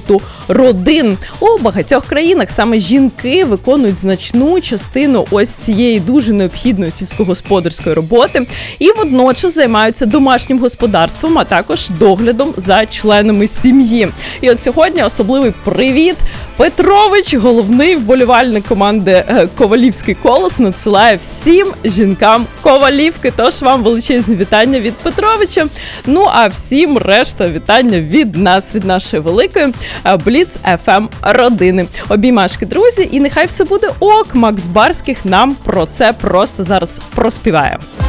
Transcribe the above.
побуту родин. У багатьох країнах саме жінки виконують значну частину ось цієї дуже необхідної сільськогосподарської роботи і водночас займаються домашнім господарством, а також доглядом за членами сім'ї. І от сьогодні особливий привіт! Петрович, головний вболівальник команди «Ковалівський колос», надсилає всім жінкам Ковалівки. Тож вам величезні вітання від Петровича. Ну а всім решта вітання від нас, від нашої великої Бліц FM родини. Обіймашки, друзі, і нехай все буде ок. Макс Барських нам про це просто зараз проспіває.